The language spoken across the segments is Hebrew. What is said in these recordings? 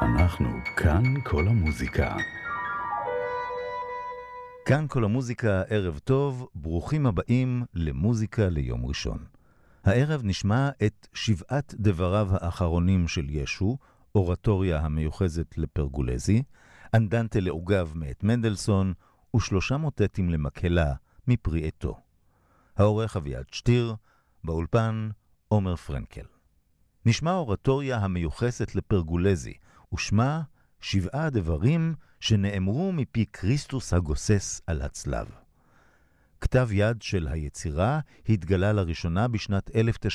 אנחנו כאן כל המוזיקה. כאן כל המוזיקה, ערב טוב, ברוכים הבאים למוזיקה ליום ראשון. הערב נשמע את 7 דבריו האחרונים של ישו, אורטוריה המיוחזת לפרגולזי, אנדנטה לעוגב מאת מנדלסון, ו3 מוטטים למקהלה מפרי עטו. העורך אביעד שטיר, באולפן עומר פרנקל. נשמע אורטוריה המיוחסת לפרגולזי, ושמה 7 דברים שנאמרו מפי כריסטוס הגוסס על הצלב. כתב יד של היצירה התגלה לראשונה בשנת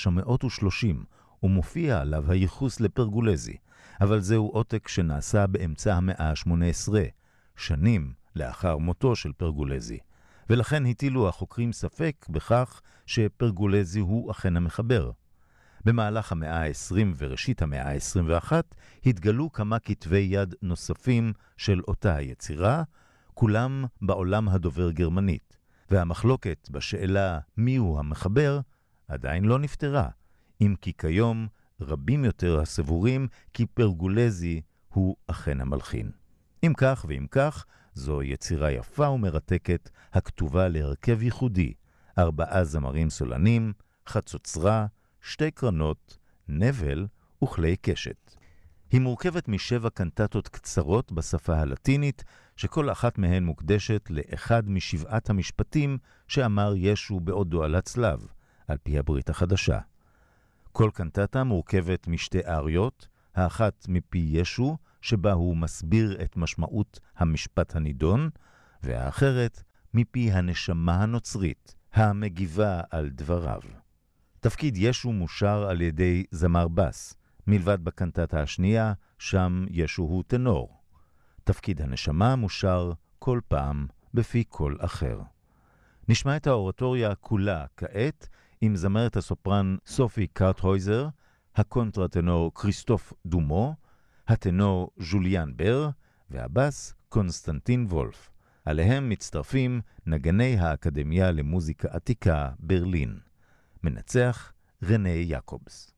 1930, ומופיע עליו הייחוס לפרגולזי, אבל זהו עותק שנעשה באמצע המאה ה-18, שנים לאחר מותו של פרגולזי, ולכן הטילו החוקרים ספק בכך שפרגולזי הוא אכן המחבר. במהלך המאה ה-20 וראשית המאה ה-21 התגלו כמה כתבי יד נוספים של אותה היצירה, כולם בעולם הדובר גרמנית, והמחלוקת בשאלה מיהו המחבר עדיין לא נפתרה, אם כי כיום רבים יותר הסבורים כי פרגולזי הוא אכן המלחין. אם כך ואם כך, זו יצירה יפה ומרתקת הכתובה להרכב ייחודי, 4 זמרים סולנים, חצוצרה, 2 קרנות, נבל וכלי קשת. היא מורכבת מ7 קנטטות קצרות בשפה הלטינית, שכל אחת מהן מוקדשת לאחד מ7 המשפטים שאמר ישו בעודו על הצלב, על פי הברית החדשה. כל קנטטה מורכבת מ2 אריות, האחת מפי ישו, שבה הוא מסביר את משמעות המשפט הנידון, והאחרת מפי הנשמה הנוצרית, המגיבה על דבריו. תפקיד ישו מושר על ידי זמר בס, מלבד בקנטטה השנייה, שם ישו הוא טנור. תפקיד הנשמה מושר כל פעם בפי כל אחר. נשמע את האורטוריה כולה כעת עם זמרת הסופרן סופי קרטהויזר, הקונטרטנור כריסטוף דומו, הטנור ז'וליאן בר, והבס קונסטנטין וולף. עליהם מצטרפים נגני האקדמיה למוזיקה עתיקה ברלין. מנצח רנה יעקובס.